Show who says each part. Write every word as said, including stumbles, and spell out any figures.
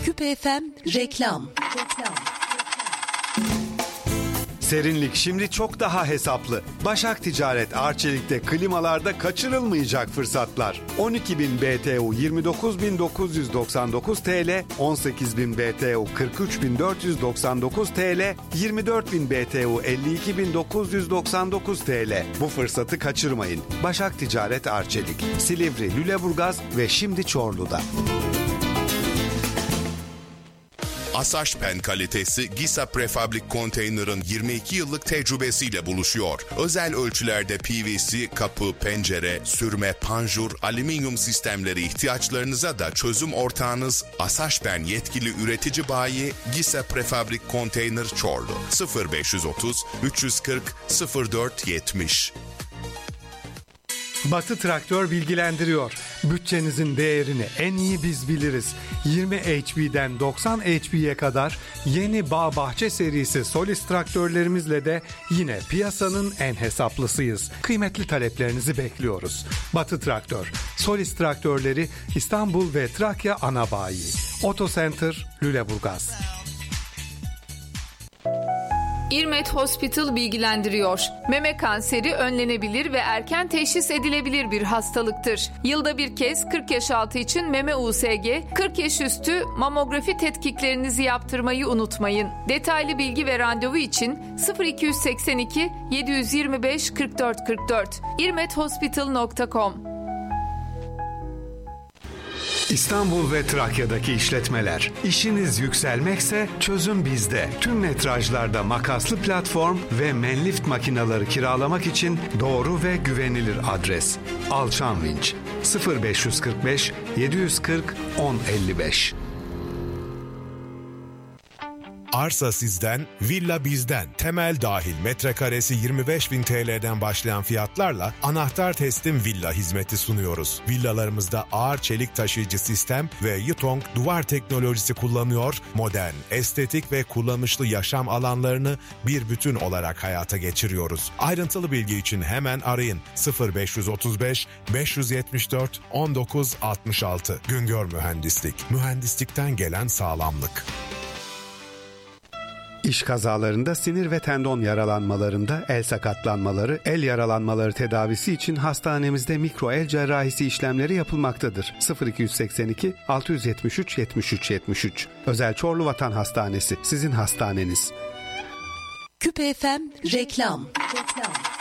Speaker 1: Küpe F M reklam.
Speaker 2: Serinlik şimdi çok daha hesaplı. Başak Ticaret Arçelik'te klimalarda kaçırılmayacak fırsatlar. on iki bin B T U yirmi dokuz bin dokuz yüz doksan dokuz T L, on sekiz bin B T U kırk üç bin dört yüz doksan dokuz T L, yirmi dört bin B T U elli iki bin dokuz yüz doksan dokuz T L. Bu fırsatı kaçırmayın. Başak Ticaret Arçelik, Silivri, Lüleburgaz ve şimdi Çorlu'da.
Speaker 3: Asaşpen kalitesi Gisa Prefabrik Konteyner'ın yirmi iki yıllık tecrübesiyle buluşuyor. Özel ölçülerde P V C, kapı, pencere, sürme, panjur, alüminyum sistemleri ihtiyaçlarınıza da çözüm ortağınız Asaşpen yetkili üretici bayi Gisa Prefabrik Konteyner Çorlu. sıfır beş otuz üç kırk sıfır dört yetmiş.
Speaker 2: Batı Traktör bilgilendiriyor. Bütçenizin değerini en iyi biz biliriz. yirmi H P'den doksan H P'ye kadar yeni bağ bahçe serisi Solis traktörlerimizle de yine piyasanın en hesaplısıyız. Kıymetli taleplerinizi bekliyoruz. Batı Traktör, Solis traktörleri İstanbul ve Trakya ana bayi. Auto Center, Lüleburgaz.
Speaker 4: İrmet Hospital bilgilendiriyor. Meme kanseri önlenebilir ve erken teşhis edilebilir bir hastalıktır. Yılda bir kez kırk yaş altı için meme U S G, kırk yaş üstü mamografi tetkiklerinizi yaptırmayı unutmayın. Detaylı bilgi ve randevu için sıfır iki yüz seksen iki yedi yüz yirmi beş kırk dört kırk dört irmet hospital nokta com.
Speaker 2: İstanbul ve Trakya'daki işletmeler. İşiniz yükselmekse çözüm bizde. Tüm metrajlarda makaslı platform ve menlift makineleri kiralamak için doğru ve güvenilir adres. Alçan Vinç sıfır beş kırk beş yedi yüz kırk on elli beş.
Speaker 3: Arsa sizden, villa bizden. Temel dahil metrekaresi yirmi beş bin T L'den başlayan fiyatlarla anahtar teslim villa hizmeti sunuyoruz. Villalarımızda ağır çelik taşıyıcı sistem ve Yutong duvar teknolojisi kullanıyor, modern, estetik ve kullanışlı yaşam alanlarını bir bütün olarak hayata geçiriyoruz. Ayrıntılı bilgi için hemen arayın sıfır beş otuz beş beş yetmiş dört on dokuz altmış altı. Güngör Mühendislik, mühendislikten gelen sağlamlık.
Speaker 2: İş kazalarında, sinir ve tendon yaralanmalarında, el sakatlanmaları, el yaralanmaları tedavisi için hastanemizde mikro el cerrahisi işlemleri yapılmaktadır. sıfır iki yüz seksen iki altı yüz yetmiş üç yetmiş üç yetmiş üç. Özel Çorlu Vatan Hastanesi, sizin hastaneniz.
Speaker 1: Küpe F M reklam. reklam.